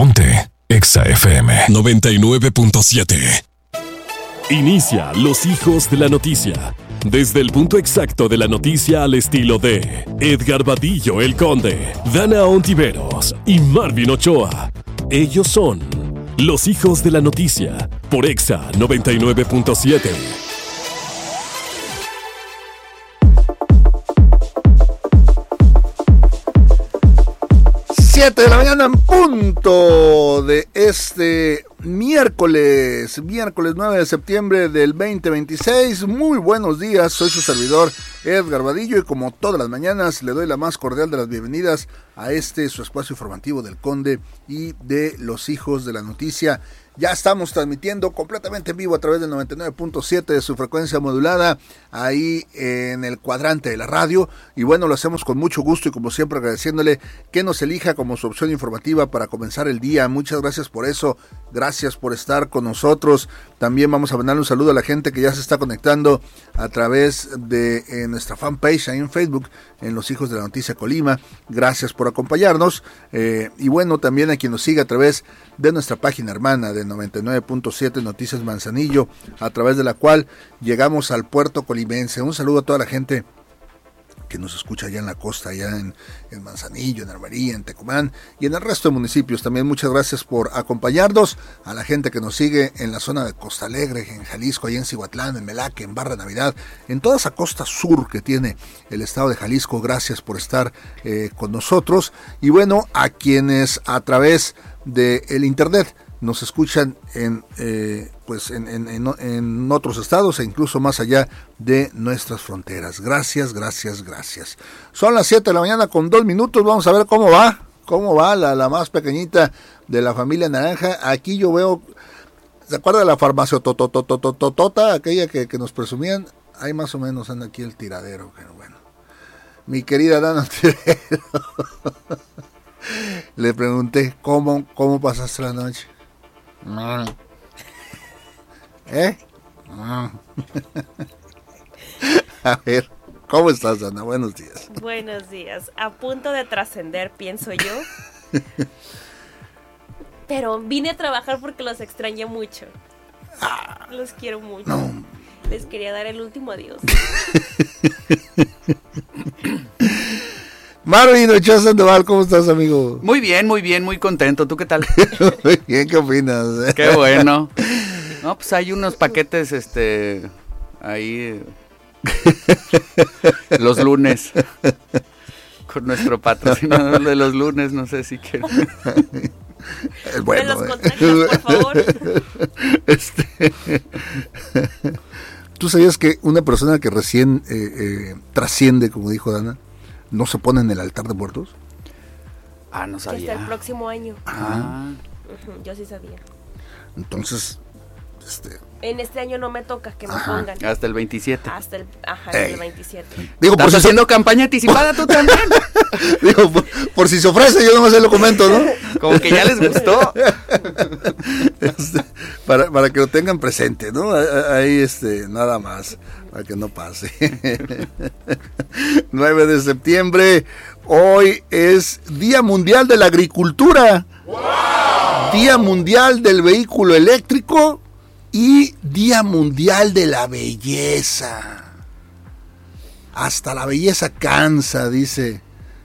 Ponte Exa FM 99.7. Inicia Los Hijos de la Noticia. Desde el punto exacto de la noticia al estilo de Edgar Vadillo el Conde, Dana Ontiveros y Marvin Ochoa. Ellos son Los Hijos de la Noticia por Exa 99.7. 7 de la mañana en punto de este miércoles 9 de septiembre del 2026. Muy buenos días, soy su servidor Edgar Vadillo y como todas las mañanas le doy la más cordial de las bienvenidas a su espacio informativo del Conde y de Los Hijos de la Noticia. Ya estamos transmitiendo completamente en vivo a través del 99.7 de su frecuencia modulada, ahí en el cuadrante de la radio. Y bueno, lo hacemos con mucho gusto y como siempre agradeciéndole que nos elija como su opción informativa para comenzar el día. Muchas gracias por eso, gracias por estar con nosotros. También vamos a mandarle un saludo a la gente que ya se está conectando a través de nuestra fanpage ahí en Facebook, en Los Hijos de la Noticia Colima. Gracias por acompañarnos. Y bueno, también a quien nos sigue a través de nuestra página hermana de 99.7 Noticias Manzanillo, a través de la cual llegamos al puerto colimense. Un saludo a toda la gente que nos escucha allá en la costa, allá en Manzanillo, en Armería, en Tecomán y en el resto de municipios. También muchas gracias por acompañarnos, a la gente que nos sigue en la zona de Costa Alegre, en Jalisco, allá en Cihuatlán, en Melaque, en Barra Navidad, en toda esa costa sur que tiene el estado de Jalisco. Gracias por estar con nosotros. Y bueno, a quienes a través del internet nos escuchan en otros estados e incluso más allá de nuestras fronteras. Gracias. Son las 7 de la mañana con 2 minutos. Vamos a ver cómo va la más pequeñita de la familia Naranja. Aquí yo veo, ¿se acuerda de la farmacia Totototototota? Aquella que nos presumían. Ahí más o menos anda aquí el tiradero, pero bueno. Mi querida Dana Tiradero. Le pregunté, ¿cómo pasaste la noche? A ver, ¿cómo estás, Ana? Buenos días. Buenos días. A punto de trascender, pienso yo. Pero vine a trabajar porque los extrañé mucho. Los quiero mucho. No. Les quería dar el último adiós. Marvin Ochoa Sandoval, ¿cómo estás, amigo? Muy bien, muy contento. ¿Tú qué tal? Muy bien, ¿qué opinas? Qué bueno. No, pues hay unos paquetes, ahí, los lunes, con nuestro patrocinador de los lunes, no sé si quieren. Bueno, ¿me los contactas, por favor? ¿Tú sabías que una persona que recién trasciende, como dijo Dana, no se pone en el altar de muertos? No sabía. Hasta el próximo año. Yo sí sabía. Entonces, en este año no me toca que me pongan. Hasta el 27. Hasta el 27. Digo, ¿estás haciendo campaña anticipada tú también? Digo, por si se ofrece, yo nomás se lo comento, ¿no? Como que ya les gustó. Para que lo tengan presente, ¿no? Ahí, nada más, para que no pase. 9 de septiembre, hoy es Día Mundial de la Agricultura. ¡Wow! Día Mundial del Vehículo Eléctrico y Día Mundial de la Belleza. Hasta la belleza cansa, dice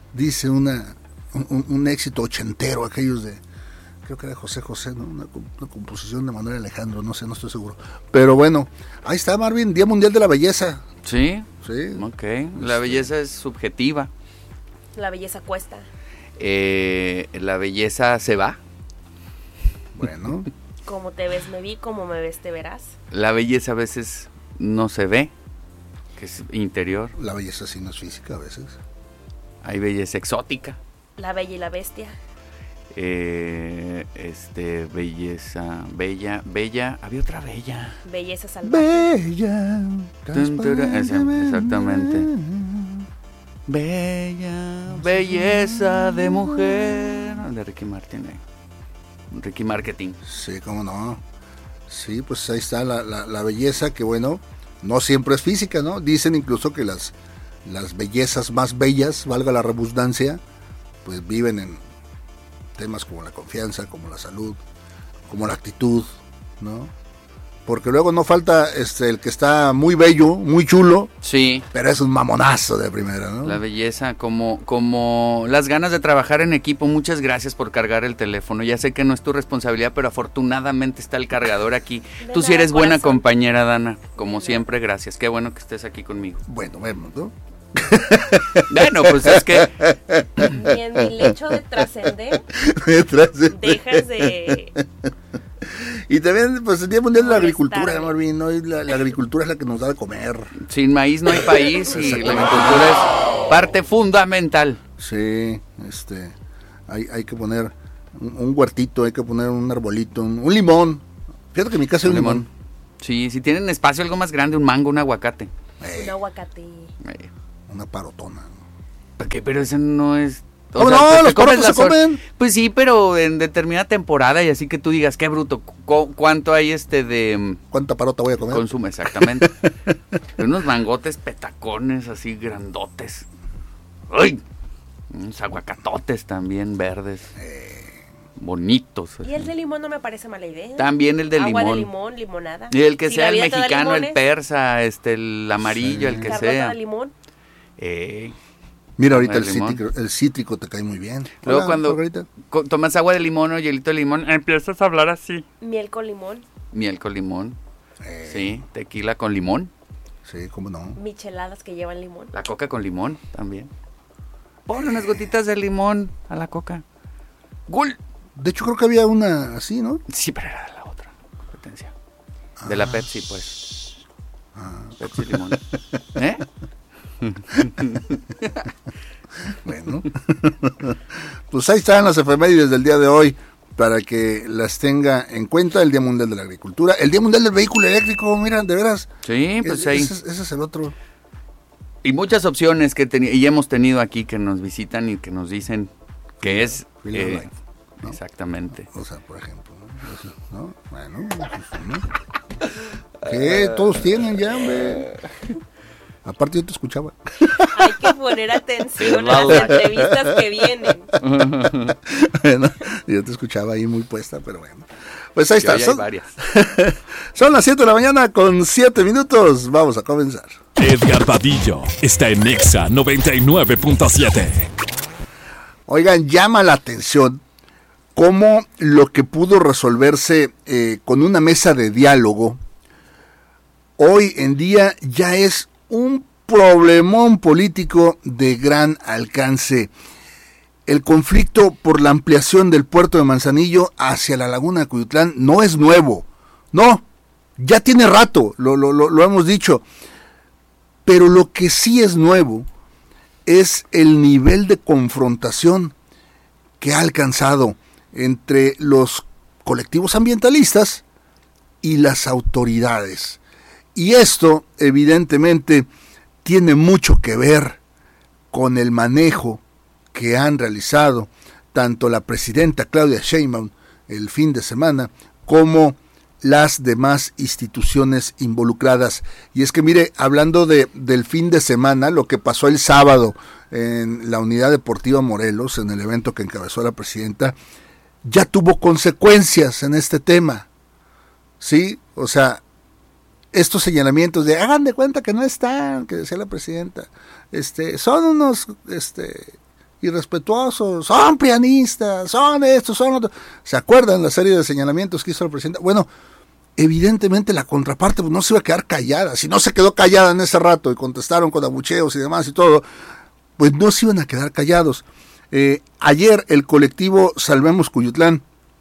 un éxito ochentero, aquellos de, creo que era José, ¿no? Una composición de Manuel Alejandro, no sé, no estoy seguro. Pero bueno, ahí está, Marvin, Día Mundial de la Belleza. Sí. Ok. La belleza es subjetiva. La belleza cuesta. La belleza se va. Bueno. Como te ves me vi, como me ves te verás. La belleza a veces no se ve, que es interior. La belleza sí no es física a veces. Hay belleza exótica. La bella y la bestia. Belleza, bella, había otra bella. Belleza salvaje. Bella. Exactamente. Bella, belleza de mujer. De Ricky Martin. Ricky Marketing. Sí, cómo no. Sí, pues ahí está la belleza que, bueno, no siempre es física, ¿no? Dicen incluso que las bellezas más bellas, valga la redundancia, pues viven temas como la confianza, como la salud, como la actitud, ¿no? Porque luego no falta el que está muy bello, muy chulo, sí, pero es un mamonazo de primera, ¿no? La belleza, como las ganas de trabajar en equipo. Muchas gracias por cargar el teléfono. Ya sé que no es tu responsabilidad, pero afortunadamente está el cargador aquí. Tú sí eres buena compañera, Dana. Como siempre, gracias. Qué bueno que estés aquí conmigo. Bueno, vemos, ¿no? Bueno, pues es que ni en mi lecho de trascender dejas de... Y también, pues, el Día Mundial de la Agricultura, Marvin, ¿no? La agricultura es la que nos da de comer. Sin maíz no hay país y la agricultura es parte fundamental. Sí, hay que poner un huertito, hay que poner un arbolito, un limón. Fíjate que en mi casa hay un limón. Sí, si tienen espacio, algo más grande, un mango, un aguacate. Un aguacate. Una parotona. ¿Por qué? Pero ese no es... ¿Cómo no? Los porotos se comen. Pues sí, pero en determinada temporada y así que tú digas, qué bruto, ¿cuánto hay de... ¿Cuánta parota voy a comer? Consume, exactamente. Unos mangotes petacones así grandotes. ¡Ay! Unos aguacatotes también verdes. Bonitos. Y el de limón no me parece mala idea. También el de limón. Agua de limón, limonada. Y el que sea el mexicano, el persa, el amarillo, sí. El que sea. De limón. Mira, ahorita el cítrico te cae muy bien. Luego cuando tomas agua de limón o hielito de limón, empiezas a hablar así. Miel con limón. Miel con limón. Sí, tequila con limón. Sí, cómo no. Micheladas que llevan limón. La coca con limón también. Ponle unas gotitas de limón a la coca. ¡Gol! De hecho, creo que había una así, ¿no? Sí, pero era de la otra competencia. De la Pepsi, pues. Pepsi limón. Bueno, pues ahí están las efemérides del día de hoy para que las tenga en cuenta. El Día Mundial de la Agricultura, el Día Mundial del Vehículo Eléctrico, mira, de veras. Sí, pues ahí. Ese es el otro. Y muchas opciones que y hemos tenido aquí que nos visitan y que nos dicen que es... ¿no? Exactamente. O sea, por ejemplo, ¿no? Bueno, pues, ¿no? ¿Qué? Todos tienen ya, hombre. Aparte yo te escuchaba. Hay que poner atención a las entrevistas que vienen. Bueno, yo te escuchaba ahí muy puesta, pero bueno. Pues ahí está. Hay varias. Son las 7 de la mañana con 7 minutos. Vamos a comenzar. Edgar Vadillo está en Nexa 99.7. Oigan, llama la atención cómo lo que pudo resolverse con una mesa de diálogo, hoy en día ya es un problemón político de gran alcance. El conflicto por la ampliación del puerto de Manzanillo hacia la laguna de Cuyutlán no es nuevo, no, ya tiene rato, lo hemos dicho, pero lo que sí es nuevo es el nivel de confrontación que ha alcanzado entre los colectivos ambientalistas y las autoridades. Y esto, evidentemente, tiene mucho que ver con el manejo que han realizado tanto la presidenta Claudia Sheinbaum el fin de semana como las demás instituciones involucradas. Y es que mire, hablando del fin de semana, lo que pasó el sábado en la Unidad Deportiva Morelos, en el evento que encabezó la presidenta, ya tuvo consecuencias en este tema, ¿sí? O sea, estos señalamientos de hagan de cuenta que no están, que decía la presidenta, son unos irrespetuosos, son prianistas, son estos, son otros. ¿Se acuerdan la serie de señalamientos que hizo la presidenta? Bueno, evidentemente la contraparte pues, no se iba a quedar callada. Si no se quedó callada en ese rato y contestaron con abucheos y demás y todo, pues no se iban a quedar callados. Ayer el colectivo Salvemos Cuyutlán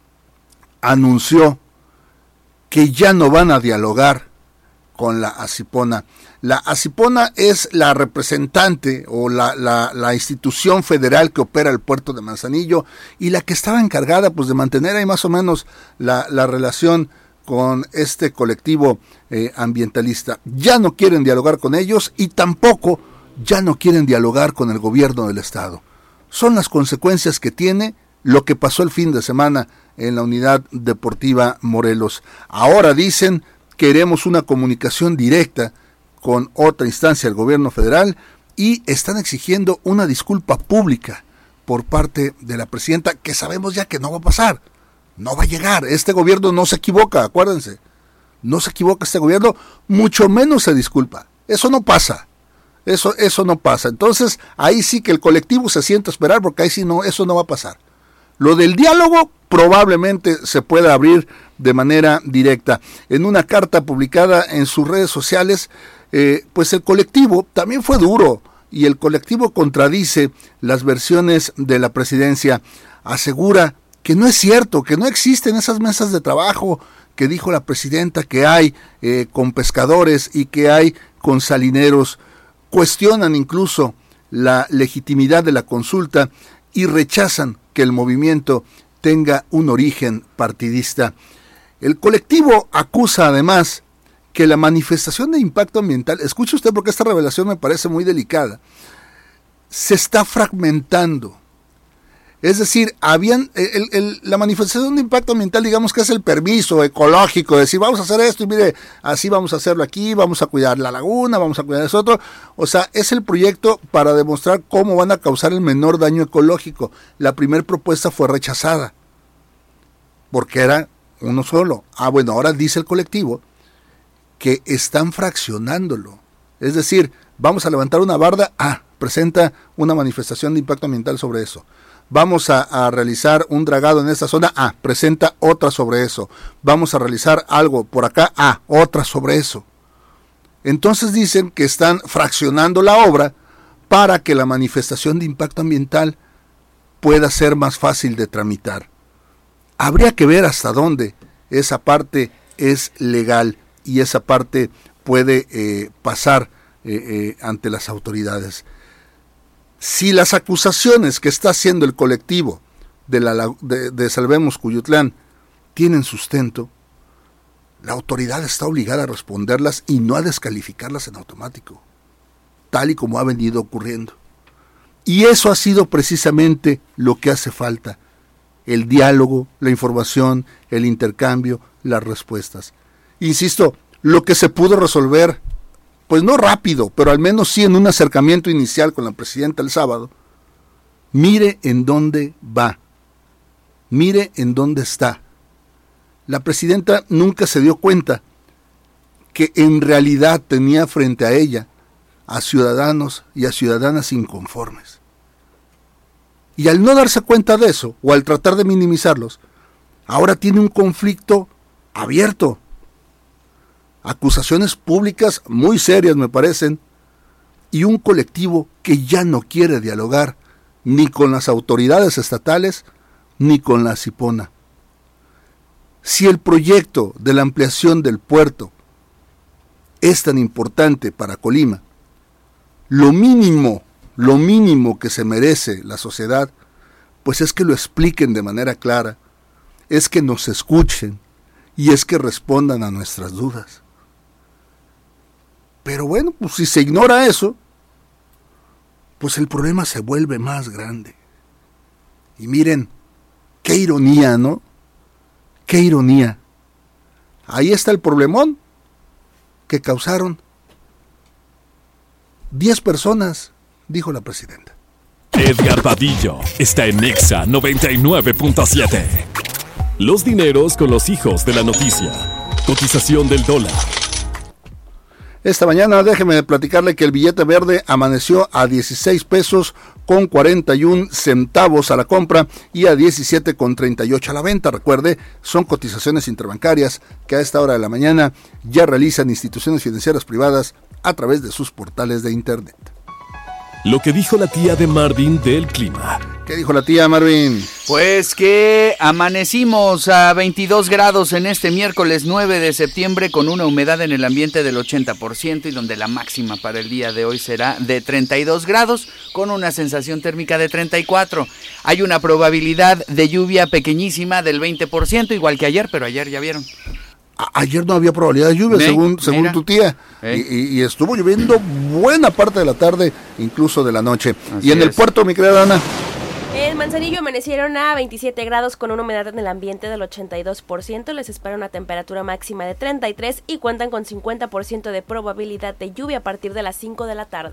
anunció que ya no van a dialogar con la Acipona. La Acipona es la representante o la institución federal que opera el puerto de Manzanillo y la que estaba encargada pues de mantener ahí más o menos la relación con este colectivo ambientalista. Ya no quieren dialogar con ellos y tampoco ya no quieren dialogar con el gobierno del estado. Son las consecuencias que tiene lo que pasó el fin de semana en la Unidad Deportiva Morelos. Ahora dicen, queremos una comunicación directa con otra instancia del gobierno federal y están exigiendo una disculpa pública por parte de la presidenta, que sabemos ya que no va a pasar, no va a llegar. Este gobierno no se equivoca, acuérdense, no se equivoca este gobierno, mucho menos se disculpa. Eso no pasa, eso no pasa. Entonces, ahí sí que el colectivo se sienta a esperar, porque ahí sí no, eso no va a pasar. Lo del diálogo probablemente se pueda abrir de manera directa. En una carta publicada en sus redes sociales, pues el colectivo también fue duro, y el colectivo contradice las versiones de la presidencia. Asegura que no es cierto, que no existen esas mesas de trabajo que dijo la presidenta que hay con pescadores y que hay con salineros. Cuestionan incluso la legitimidad de la consulta y rechazan que el movimiento tenga un origen partidista. El colectivo acusa además que la manifestación de impacto ambiental, escuche usted porque esta revelación me parece muy delicada, se está fragmentando. Es decir, la manifestación de impacto ambiental, digamos que es el permiso ecológico, decir, vamos a hacer esto y mire, así vamos a hacerlo aquí, vamos a cuidar la laguna, vamos a cuidar eso otro. O sea, es el proyecto para demostrar cómo van a causar el menor daño ecológico. La primera propuesta fue rechazada, porque era uno solo. Bueno, ahora dice el colectivo que están fraccionándolo. Es decir, vamos a levantar una barda, presenta una manifestación de impacto ambiental sobre eso. Vamos a realizar un dragado en esta zona, presenta otra sobre eso. Vamos a realizar algo por acá, otra sobre eso. Entonces dicen que están fraccionando la obra para que la manifestación de impacto ambiental pueda ser más fácil de tramitar. Habría que ver hasta dónde esa parte es legal y esa parte puede pasar ante las autoridades. Si las acusaciones que está haciendo el colectivo de Salvemos Cuyutlán tienen sustento, la autoridad está obligada a responderlas y no a descalificarlas en automático, tal y como ha venido ocurriendo. Y eso ha sido precisamente lo que hace falta: el diálogo, la información, el intercambio, las respuestas. Insisto, lo que se pudo resolver, pues no rápido, pero al menos sí en un acercamiento inicial con la presidenta el sábado, mire en dónde va, mire en dónde está. La presidenta nunca se dio cuenta que en realidad tenía frente a ella a ciudadanos y a ciudadanas inconformes. Y al no darse cuenta de eso, o al tratar de minimizarlos, ahora tiene un conflicto abierto. Acusaciones públicas muy serias, me parecen, y un colectivo que ya no quiere dialogar ni con las autoridades estatales ni con la Cipona. Si el proyecto de la ampliación del puerto es tan importante para Colima, lo mínimo que se merece la sociedad, pues es que lo expliquen de manera clara, es que nos escuchen y es que respondan a nuestras dudas. Pero bueno, pues si se ignora eso, pues el problema se vuelve más grande. Y miren, qué ironía, ¿no? Qué ironía. Ahí está el problemón que causaron 10 personas, dijo la presidenta. Edgar Vadillo está en Nexa 99.7. Los dineros con los hijos de la noticia. Cotización del dólar. Esta mañana déjeme platicarle que el billete verde amaneció a 16 pesos con 41 centavos a la compra y a 17,38 a la venta. Recuerde, son cotizaciones interbancarias que a esta hora de la mañana ya realizan instituciones financieras privadas a través de sus portales de internet. Lo que dijo la tía de Marvin del clima. ¿Qué dijo la tía Marvin? Pues que amanecimos a 22 grados en este miércoles 9 de septiembre con una humedad en el ambiente del 80% y donde la máxima para el día de hoy será de 32 grados con una sensación térmica de 34. Hay una probabilidad de lluvia pequeñísima del 20%, igual que ayer, pero ayer ya vieron. Ayer no había probabilidad de lluvia, según tu tía, y estuvo lloviendo buena parte de la tarde, incluso de la noche. Así y en el puerto, mi querida Ana. En Manzanillo amanecieron a 27 grados con una humedad en el ambiente del 82%, les espera una temperatura máxima de 33 y cuentan con 50% de probabilidad de lluvia a partir de las 5 de la tarde.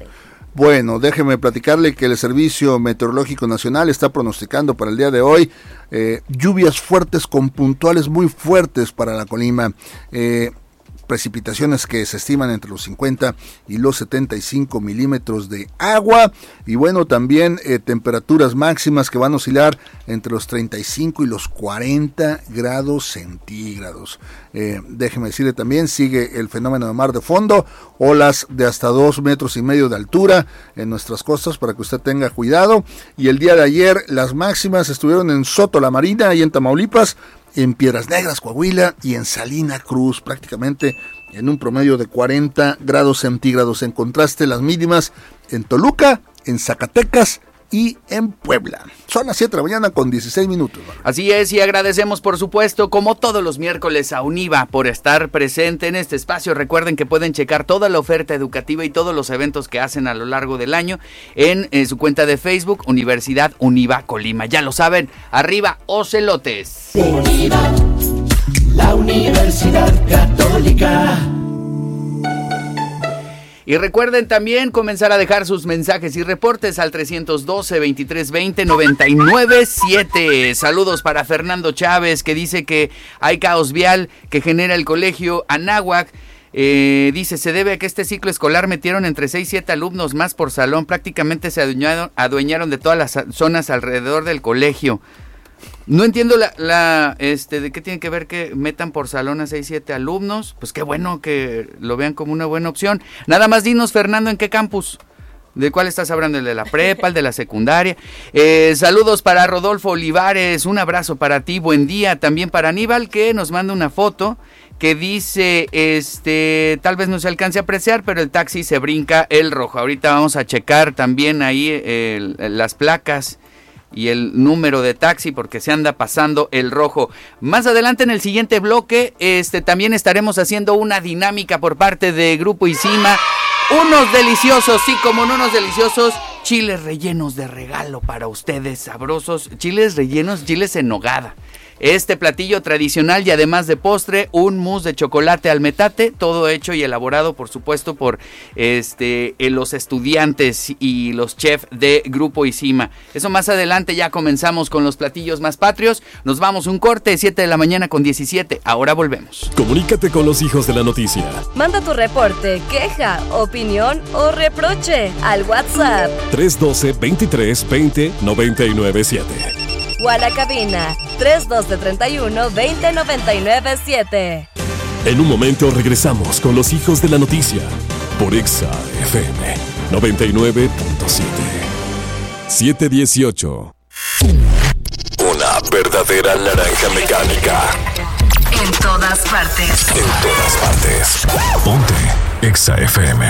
Bueno, déjeme platicarle que el Servicio Meteorológico Nacional está pronosticando para el día de hoy lluvias fuertes con puntuales muy fuertes para la Colima. Precipitaciones que se estiman entre los 50 y los 75 milímetros de agua, y bueno, también temperaturas máximas que van a oscilar entre los 35 y los 40 grados centígrados. Déjeme decirle también, sigue el fenómeno de mar de fondo, olas de hasta 2,5 metros de altura en nuestras costas para que usted tenga cuidado. Y el día de ayer las máximas estuvieron en Soto la Marina y en Tamaulipas, en Piedras Negras, Coahuila, y en Salina Cruz, prácticamente en un promedio de 40 grados centígrados. En contraste, las mínimas en Toluca, en Zacatecas y en Puebla. Son las 7 de la mañana con 16 minutos. Así es, y agradecemos por supuesto, como todos los miércoles, a UNIVA por estar presente en este espacio. Recuerden que pueden checar toda la oferta educativa y todos los eventos que hacen a lo largo del año en su cuenta de Facebook, Universidad UNIVA Colima. Ya lo saben, arriba Ocelotes. UNIVA, la Universidad Católica. Y recuerden también comenzar a dejar sus mensajes y reportes al 312-2320-997. Saludos para Fernando Chávez, que dice que hay caos vial que genera el colegio Anáhuac. Dice, se debe a que este ciclo escolar metieron entre 6 y 7 alumnos más por salón. Prácticamente se adueñaron de todas las zonas alrededor del colegio. No entiendo de qué tiene que ver que metan por salón a 6, 7 alumnos. Pues qué bueno que lo vean como una buena opción. Nada más dinos, Fernando, ¿en qué campus? ¿De cuál estás hablando? ¿El de la prepa, el de la secundaria? Saludos para Rodolfo Olivares, un abrazo para ti, buen día. También para Aníbal, que nos manda una foto que dice, tal vez no se alcance a apreciar, pero el taxi se brinca el rojo. Ahorita vamos a checar también ahí las placas y el número de taxi, porque se anda pasando el rojo. Más adelante en el siguiente bloque, también estaremos haciendo una dinámica por parte de Grupo Isima. Unos deliciosos, sí, como no, unos deliciosos chiles rellenos de regalo para ustedes, sabrosos, chiles rellenos, chiles en nogada. Este platillo tradicional y además de postre, un mousse de chocolate al metate, todo hecho y elaborado, por supuesto, por los estudiantes y los chefs de Grupo Isima. Eso más adelante, ya comenzamos con los platillos más patrios. Nos vamos un corte, 7 de la mañana con 17. Ahora volvemos. Comunícate con los hijos de la noticia. Manda tu reporte, queja, opinión o reproche al WhatsApp 312-2320-997. o a la cabina 312-31-20-997. En un momento regresamos con los hijos de la noticia por Exa FM 99.7. 718. Una verdadera naranja mecánica. En todas partes. En todas partes. Ponte Exa FM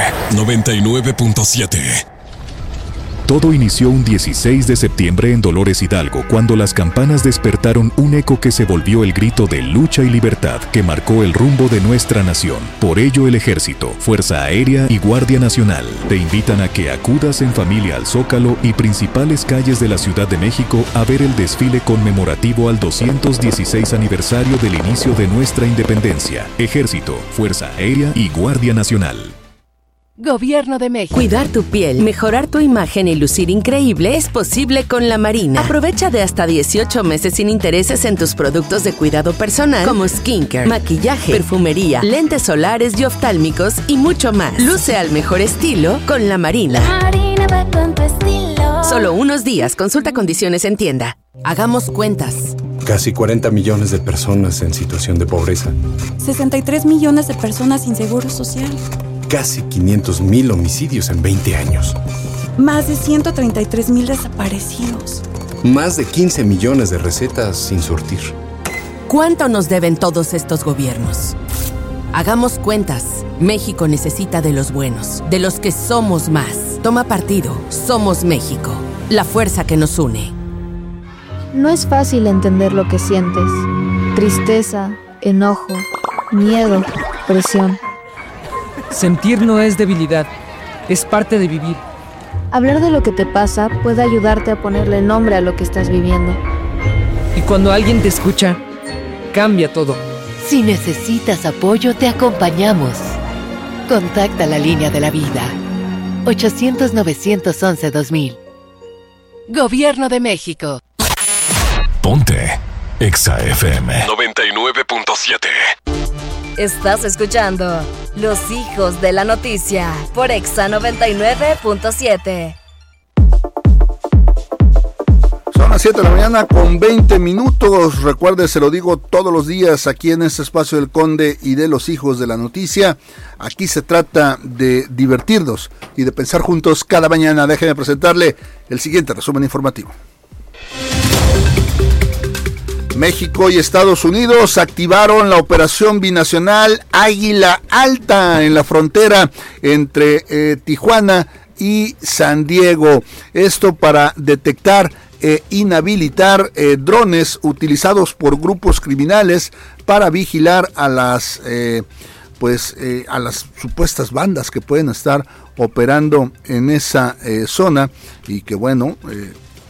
99.7. Todo inició un 16 de septiembre en Dolores Hidalgo, cuando las campanas despertaron un eco que se volvió el grito de lucha y libertad que marcó el rumbo de nuestra nación. Por ello, el Ejército, Fuerza Aérea y Guardia Nacional te invitan a que acudas en familia al Zócalo y principales calles de la Ciudad de México a ver el desfile conmemorativo al 216 aniversario del inicio de nuestra independencia. Ejército, Fuerza Aérea y Guardia Nacional. Gobierno de México. Cuidar tu piel, mejorar tu imagen y lucir increíble es posible con La Marina. Aprovecha de hasta 18 meses sin intereses en tus productos de cuidado personal como skincare, maquillaje, perfumería, lentes solares y oftálmicos y mucho más. Luce al mejor estilo con La Marina. La Marina va con tu estilo. Solo unos días. Consulta condiciones en tienda. Hagamos cuentas. Casi 40 millones de personas en situación de pobreza. 63 millones de personas sin seguro social. Casi 500,000 homicidios en 20 años. Más de 133,000 desaparecidos. Más de 15 millones de recetas sin surtir. ¿Cuánto nos deben todos estos gobiernos? Hagamos cuentas. México necesita de los buenos, de los que somos más. Toma partido. Somos México. La fuerza que nos une. No es fácil entender lo que sientes. Tristeza, enojo, miedo, presión. Sentir no es debilidad, es parte de vivir. Hablar de lo que te pasa puede ayudarte a ponerle nombre a lo que estás viviendo. Y cuando alguien te escucha, cambia todo. Si necesitas apoyo, te acompañamos. Contacta la Línea de la Vida. 800-911-2000. Gobierno de México. Ponte Exa FM 99.7. Estás escuchando Los Hijos de la Noticia por Exa 99.7. Son las 7 de la mañana con 20 minutos. Recuerde, se lo digo todos los días aquí en este espacio del Conde y de Los Hijos de la Noticia. Aquí se trata de divertirnos y de pensar juntos cada mañana. Déjeme presentarle el siguiente resumen informativo. México y Estados Unidos activaron la operación binacional Águila Alta en la frontera entre Tijuana y San Diego. Esto para detectar e inhabilitar drones utilizados por grupos criminales para vigilar a las supuestas bandas que pueden estar operando en esa zona y que bueno,